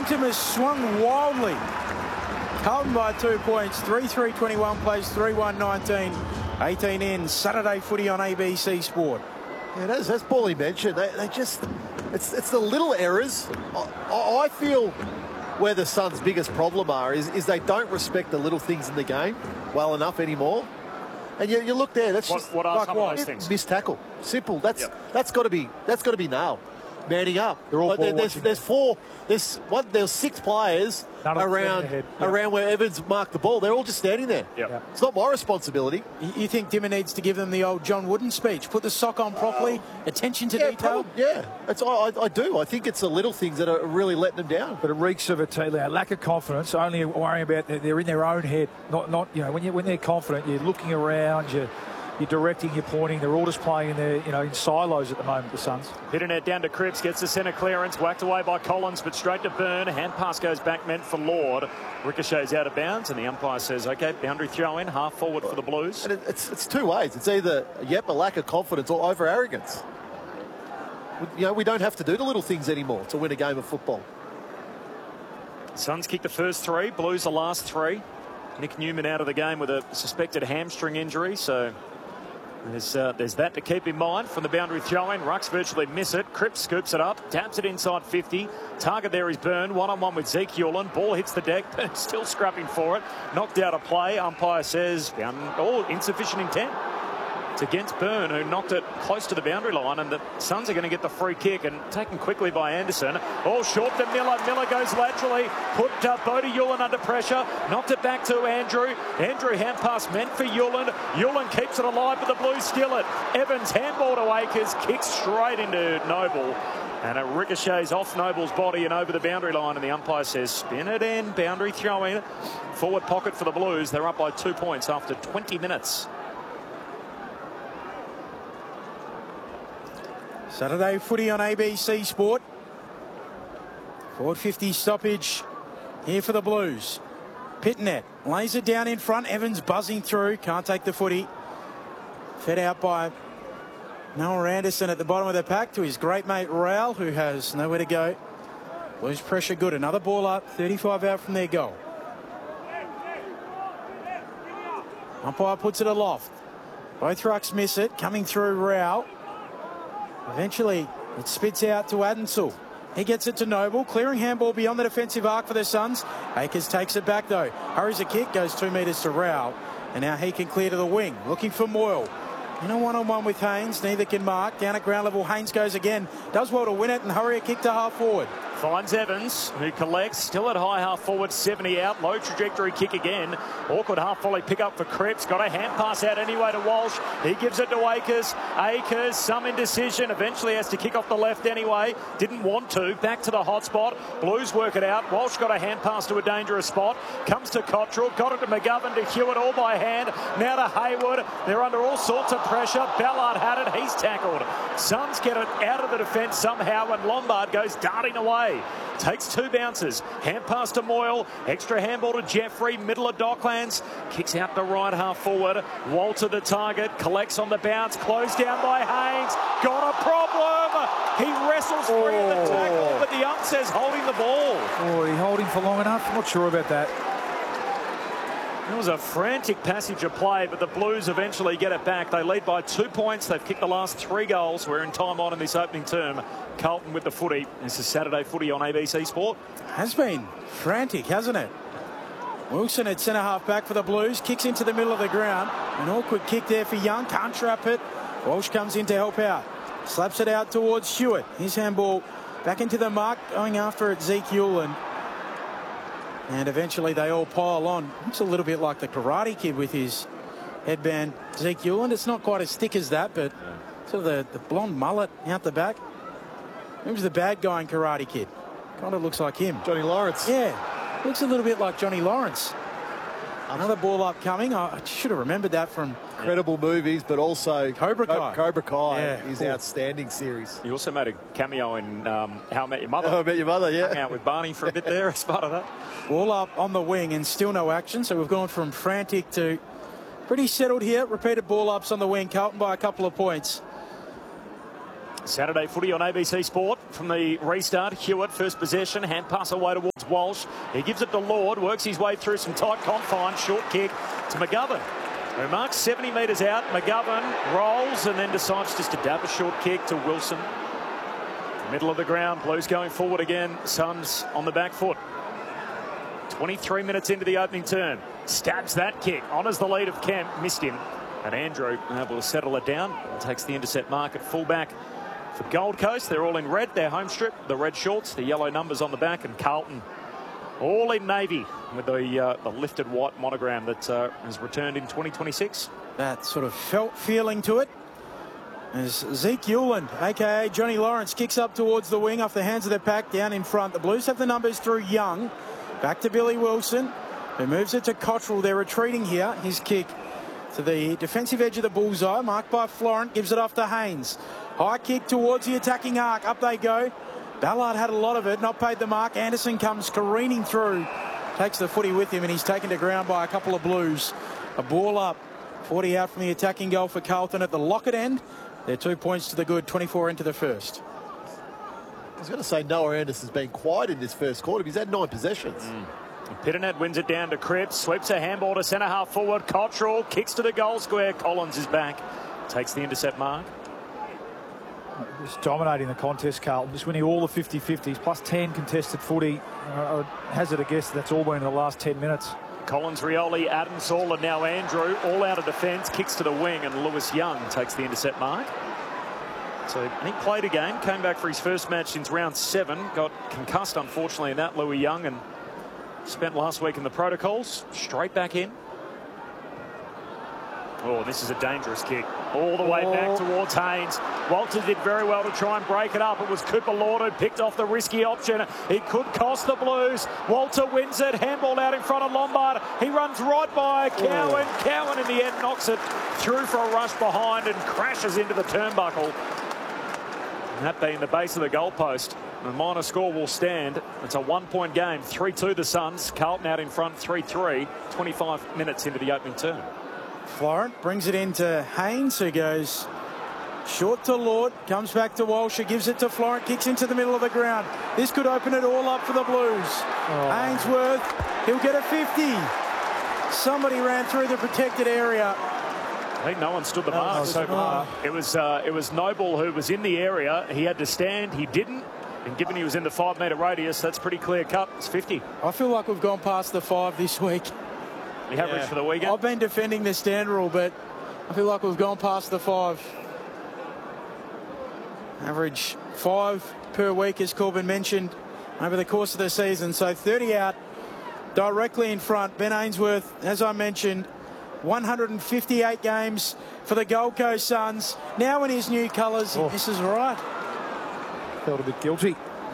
momentum has swung wildly. Carlton by 2 points. 3-3-21 plays 3-1-19. 18 in. Saturday footy on ABC Sport. Yeah, as Paulie mentioned, they just, it's the little errors. I feel where the Suns' biggest problem is they don't respect the little things in the game well enough anymore. And you look there, that's just what are some of those things? Missed tackle. Simple. That's got to be nailed. Manning up. They're all there's 6 players around where Evans marked the ball. They're all just standing there. Yep. It's not my responsibility. You think Dimmer needs to give them the old John Wooden speech? Put the sock on properly, attention to detail? I do. I think it's the little things that are really letting them down. But it reeks of a lack of confidence, only worrying about they're in their own head. Not when they're confident, you're looking around, you're directing, you're pointing. They're all just playing in their, in silos at the moment, the Suns. Hitting it down to Cripps, gets the centre clearance, whacked away by Collins, but straight to Byrne. Hand pass goes back, meant for Lord. Ricochets out of bounds, and the umpire says, OK, boundary throw in, half forward for the Blues. And it's two ways. It's either, a lack of confidence or over-arrogance. We don't have to do the little things anymore to win a game of football. Suns kick the first 3, Blues the last 3. Nick Newman out of the game with a suspected hamstring injury, so there's that to keep in mind from the boundary throw-in. Rucks virtually miss it. Cripps scoops it up, taps it inside 50. Target there is Byrne, one-on-one with Zeke Hewlin. Ball hits the deck, Byrne still scrapping for it. Knocked out of play. Umpire says, insufficient intent. It's against Byrne, who knocked it close to the boundary line, and the Suns are going to get the free kick, and taken quickly by Anderson. All short to Miller. Miller goes laterally, put Bodie Hewlin under pressure, knocked it back to Andrew. Andrew hand pass meant for Hewlin. Hewlin keeps it alive with the blue skillet. Evans handball to Akers, kicks straight into Noble. And it ricochets off Noble's body and over the boundary line, and the umpire says spin it in, boundary throw in. Forward pocket for the Blues. They're up by 2 points after 20 minutes. Saturday footy on ABC Sport. 4:50 stoppage here for the Blues. Pitnet lays it down in front. Evans buzzing through. Can't take the footy. Fed out by Noah Anderson at the bottom of the pack to his great mate Rowell, who has nowhere to go. Blues pressure good. Another ball up. 35 out from their goal. Umpire puts it aloft. Both rucks miss it. Coming through Rowell. Eventually, it spits out to Adensel. He gets it to Noble. Clearing handball beyond the defensive arc for the Suns. Akers takes it back, though. Hurries a kick, goes 2 metres to Rowell. And now he can clear to the wing. Looking for Moyle. In a one-on-one with Haynes. Neither can mark. Down at ground level, Haynes goes again. Does well to win it and hurry a kick to half forward. Finds Evans, who collects, still at high half forward, 70 out, low trajectory kick again. Awkward half volley pick up for Cripps, got a hand pass out anyway to Walsh. He gives it to Akers. Akers, some indecision, eventually has to kick off the left anyway. Didn't want to, back to the hot spot. Blues work it out. Walsh got a hand pass to a dangerous spot. Comes to Cottrell, got it to McGovern, to Hewitt, all by hand. Now to Hayward. They're under all sorts of pressure. Ballard had it, he's tackled. Suns get it out of the defence somehow, and Lombard goes darting away. Takes 2 bounces. Hand pass to Moyle. Extra handball to Jeffrey. Middle of Docklands. Kicks out the right half forward. Walter the target. Collects on the bounce. Closed down by Haynes. Got a problem. He wrestles free of the tackle, but the ump says holding the ball. Oh, he holding for long enough? I'm not sure about that. It was a frantic passage of play, but the Blues eventually get it back. They lead by 2 points. They've kicked the last 3 goals. We're in time on in this opening term. Carlton with the footy. This is Saturday footy on ABC Sport. Has been frantic, hasn't it? Wilson at centre half back for the Blues. Kicks into the middle of the ground. An awkward kick there for Young. Can't trap it. Walsh comes in to help out. Slaps it out towards Hewitt. His handball back into the mark. Going after it, Zeke Hewlin. And eventually they all pile on. Looks a little bit like the Karate Kid with his headband, Zeke Hewlin. It's not quite as thick as that, but sort of the blonde mullet out the back. Who's the bad guy in Karate Kid? Kind of looks like him. Johnny Lawrence. Yeah, looks a little bit like Johnny Lawrence. Another ball upcoming. I should have remembered that from incredible movies, but also Cobra Kai. Cobra Kai is an outstanding series. He also made a cameo in How I Met Your Mother. How I Met Your Mother, yeah. Hung out with Barney for a bit there as part of that. Ball up on the wing and still no action. So we've gone from frantic to pretty settled here. Repeated ball ups on the wing. Carlton by a couple of points. Saturday footy on ABC Sport from the restart. Hewitt, first possession, hand pass away towards Walsh. He gives it to Lord, works his way through some tight confines, short kick to McGovern, who marks 70 metres out. McGovern rolls and then decides just to dab a short kick to Wilson. Middle of the ground, Blues going forward again. Suns on the back foot. 23 minutes into the opening term. Stabs that kick, honours the lead of Kemp, missed him. And Andrew able to settle it down. Takes the intercept mark at fullback for Gold Coast. They're all in red, their home strip, the red shorts, the yellow numbers on the back, and Carlton all in navy with the lifted white monogram that has returned in 2026. That sort of feeling to it. As Zeke Hewland, a.k.a. Johnny Lawrence, kicks up towards the wing off the hands of the pack down in front. The Blues have the numbers through Young. Back to Billy Wilson, who moves it to Cottrell. They're retreating here. His kick to the defensive edge of the bullseye, marked by Florent, gives it off to Haynes. High kick towards the attacking arc. Up they go. Ballard had a lot of it, not paid the mark. Anderson comes careening through, takes the footy with him, and he's taken to ground by a couple of Blues. A ball up, 40 out from the attacking goal for Carlton at the Lockett end. They're 2 points to the good, 24 into the first. I was going to say Noah Anderson's been quiet in this first quarter. He's had 9 possessions. Pitternet wins it down to Cripps, sweeps a handball to centre half forward. Cottrell kicks to the goal square. Collins is back, takes the intercept mark. Just dominating the contest, Carlton. Just winning all the 50-50s, plus 10 contested footy. I would hazard a guess that's all been in the last 10 minutes. Collins, Rioli, Adams, all, and now Andrew, all out of defence, kicks to the wing, and Lewis Young takes the intercept mark. So he played a game, came back for his first match since round 7, got concussed unfortunately in that, Louis Young, and spent last week in the protocols. Straight back in. Oh, this is a dangerous kick. All the way back towards Haynes. Walters did very well to try and break it up. It was Cooper Lord who picked off the risky option. It could cost the Blues. Walter wins it. Handball out in front of Lombard. He runs right by Cowan. Cowan in the end knocks it through for a rush behind and crashes into the turnbuckle. And that being the base of the goalpost. The minor score will stand. It's a 1-point game. 3-2 the Suns. Carlton out in front 3-3. 25 minutes into the opening term. Florent brings it into Haynes, who goes short to Lord, comes back to Walsh, who gives it to Florent, kicks into the middle of the ground. This could open it all up for the Blues. Ainsworth, he'll get a 50. Somebody ran through the protected area. I think no one stood the mark. It was Noble who was in the area. He had to stand. He didn't. And given he was in the 5-metre radius, that's pretty clear cut. It's 50. I feel like we've gone past the 5 this week. The average for the weekend? I've been defending the stand rule, but I feel like we've gone past the 5. Average 5 per week, as Corbin mentioned, over the course of the season. So 30 out, directly in front. Ben Ainsworth, as I mentioned, 158 games for the Gold Coast Suns. Now in his new colours, this is right. Felt a bit guilty.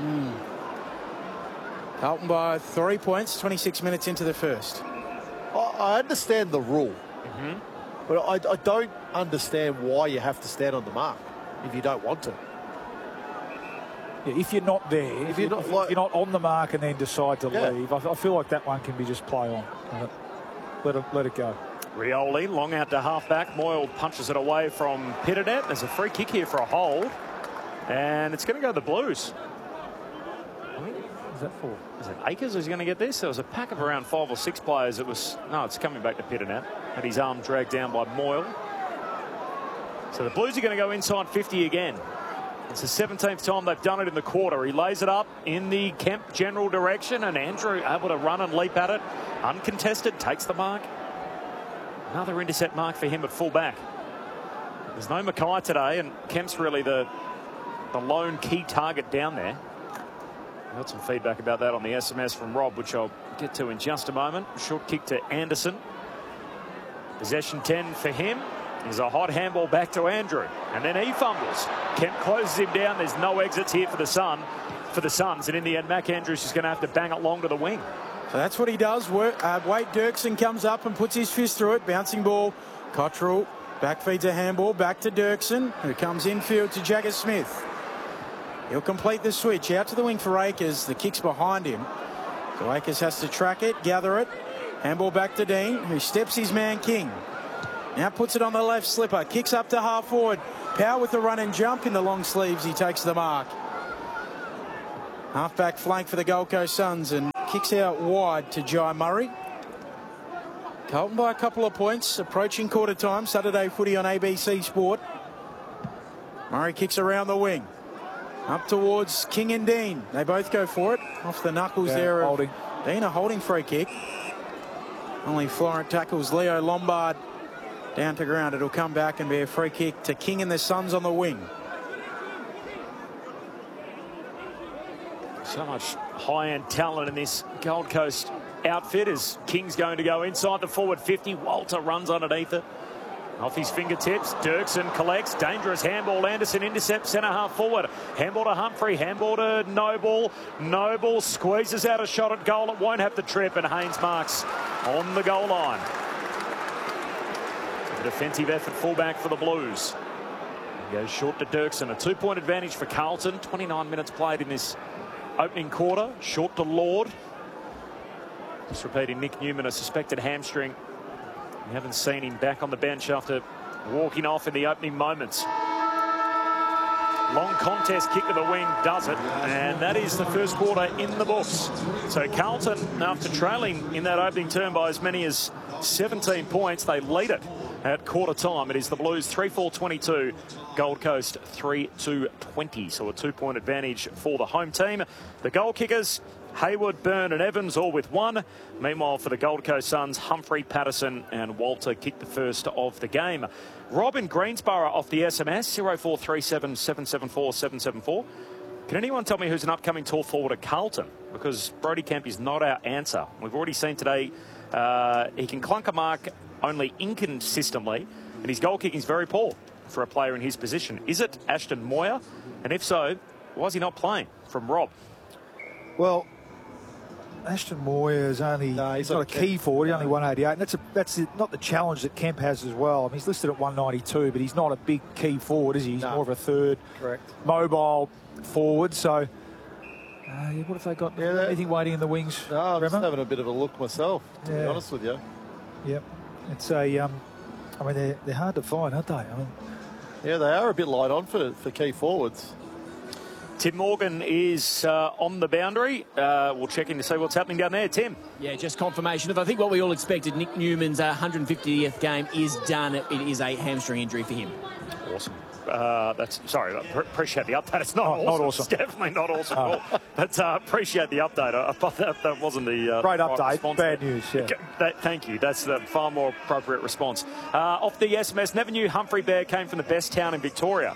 Carlton by 3 points, 26 minutes into the first. I understand the rule, but I don't understand why you have to stand on the mark if you don't want to. Yeah, if you're not there, if you're not on the mark and then decide to leave, I feel like that one can be just play on. Let it go. Rioli, long out to half-back. Moyle punches it away from Pitternet. There's a free kick here for a hold. And it's going to go to the Blues. What's that for? Is it Akers who's going to get this? There was a pack of around 5 or 6 players. It's coming back to Pitternet. Had his arm dragged down by Moyle. So the Blues are going to go inside 50 again. It's the 17th time they've done it in the quarter. He lays it up in the Kemp general direction, and Andrew able to run and leap at it. Uncontested, takes the mark. Another intercept mark for him at full-back. There's no Mackay today, and Kemp's really the lone key target down there. Got some feedback about that on the SMS from Rob, which I'll get to in just a moment. Short kick to Anderson. Possession 10 for him. There's a hot handball back to Andrew, and then he fumbles. Kemp closes him down. There's no exits here for the Suns, and in the end, Mac Andrews is going to have to bang it long to the wing. So that's what he does. Wade Dirksen comes up and puts his fist through it. Bouncing ball. Cottrell back feeds a handball back to Dirksen, who comes infield to Jagger Smith. He'll complete the switch out to the wing for Akers. The kick's behind him. So Akers has to track it, gather it. Handball back to Dean, who steps his man King. Now puts it on the left slipper. Kicks up to half forward. Power with the run and jump in the long sleeves. He takes the mark. Half-back flank for the Gold Coast Suns and kicks out wide to Jai Murray. Carlton by a couple of points. Approaching quarter time. Saturday footy on ABC Sport. Murray kicks around the wing. Up towards King and Dean. They both go for it. Off the knuckles there. Holding. Dean, a holding free kick. Only Florent tackles Leo Lombard down to ground. It'll come back and be a free kick to King and the Suns on the wing. So much high-end talent in this Gold Coast outfit as King's going to go inside the forward 50. Walter runs underneath it. Off his fingertips, Dirksen collects. Dangerous handball. Anderson intercepts centre half forward. Handball to Humphrey. Handball to Noble. Noble squeezes out a shot at goal. It won't have the trip, and Haynes marks on the goal line. A defensive effort fullback for the Blues. He goes short to Dirksen. A 2-point advantage for Carlton. 29 minutes played in this opening quarter. Short to Lord. Just repeating, Nick Newman, a suspected hamstring. We haven't seen him back on the bench after walking off in the opening moments. Long contest kick to the wing does it, and that is the first quarter in the books. So Carlton, after trailing in that opening term by as many as 17 points, they lead it at quarter time. It is the Blues 3-4-22, Gold Coast 3-2-20. So a 2-point advantage for the home team. The goal kickers, Hayward, Byrne and Evans all with one. Meanwhile, for the Gold Coast Suns, Humphrey, Patterson and Walter kicked the first of the game. Rob in Greensboro off the SMS, 0437 774 774. Can anyone tell me who's an upcoming tall forward at Carlton? Because Brodie Kemp is not our answer. We've already seen today he can clunk a mark only inconsistently, and his goal kicking is very poor for a player in his position. Is it Ashton Moyer? And if so, why is he not playing? From Rob. Well, Ashton Moyer is only he's not a key forward. He's only 188, and that's not the challenge that Kemp has as well. I mean, he's listed at 192, but he's not a big key forward, is he? He's more of a third, mobile forward. So, what have they got? Anything waiting in the wings? No, I'm just having a bit of a look myself, to be honest with you. Yep, it's a. I mean, they're hard to find, aren't they? I mean, yeah, they are a bit light on for key forwards. Tim Morgan is on the boundary. We'll check in to see what's happening down there. Tim. Yeah, just confirmation of I think what we all expected. Nick Newman's 150th game is done. It is a hamstring injury for him. Awesome. Appreciate the update. It's not awesome. Not awesome. It's definitely not awesome at all. But appreciate the update. I thought that wasn't the great update. Right response. Bad news. Yeah. Thank you. That's the far more appropriate response. Off the SMS, never knew Humphrey Bear came from the best town in Victoria.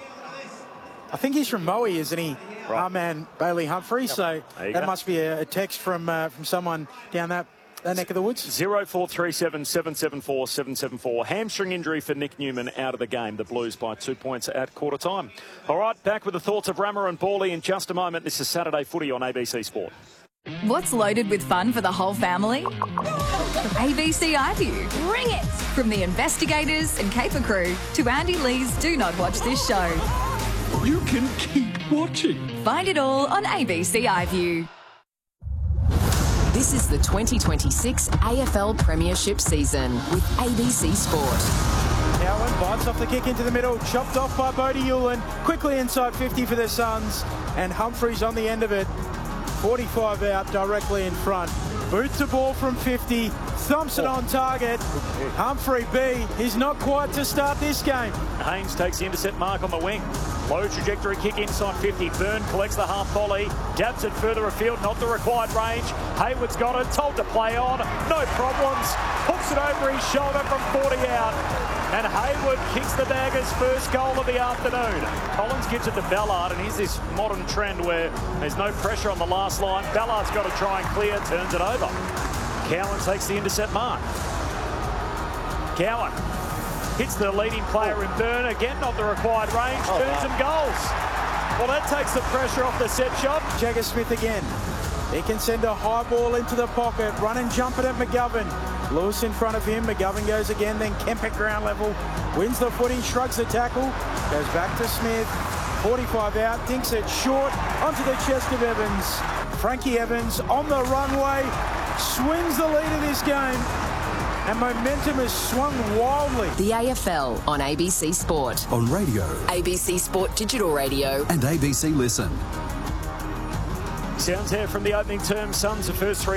I think he's from Moe, isn't he? Right. Our man Bailey Humphrey. So that must be a text from someone down that neck of the woods. 0437 774 774. Hamstring injury for Nick Newman out of the game. The Blues by 2 points at quarter time. All right, back with the thoughts of Rammer and Bawley in just a moment. This is Saturday Footy on ABC Sport. What's loaded with fun for the whole family? ABC iView. Bring it! From the investigators and caper crew to Andy Lee's Do Not Watch This Show. You can keep watching. Find it all on ABC iView. This is the 2026 AFL Premiership season with ABC Sport. Cowan bites off the kick into the middle, chopped off by Bodie Ulan. Quickly inside 50 for the Suns, and Humphreys on the end of it. 45 out, directly in front. Boots the ball from 50, thumps it on target. Humphrey B, he's not quite to start this game. Haynes takes the intercept mark on the wing. Low trajectory kick inside 50. Byrne collects the half volley, dabs it further afield, not the required range. Hayward's got it, told to play on, no problems. Hooks it over his shoulder from 40 out. And Hayward kicks the Baggers' first goal of the afternoon. Collins gives it to Ballard, and here's this modern trend where there's no pressure on the last line. Ballard's got to try and clear, turns it over. Cowan takes the intercept mark. Cowan hits the leading player in Byrne, again not the required range, turns and goals. Well, that takes the pressure off the set shot. Jagger Smith again. He can send a high ball into the pocket, run and jump it at McGovern. Lewis in front of him, McGovern goes again, then Kemp at ground level, wins the footing, shrugs the tackle, goes back to Smith, 45 out, thinks it short, onto the chest of Evans. Frankie Evans on the runway, swings the lead of this game. and momentum has swung wildly. The AFL on ABC Sport. On radio ABC Sport Digital Radio. and ABC Listen. Sounds here from the opening term. Suns the first 3